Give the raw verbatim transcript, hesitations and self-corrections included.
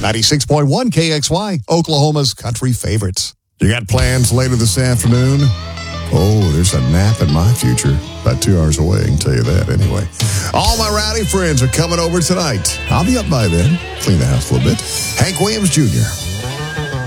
ninety-six point one K X Y, Oklahoma's country favorites. You got plans later this afternoon? Oh, there's a nap in my future. About two hours away, I can tell you that anyway. All my rowdy friends are coming over tonight. I'll be up by then. Clean the house a little bit. Hank Williams Junior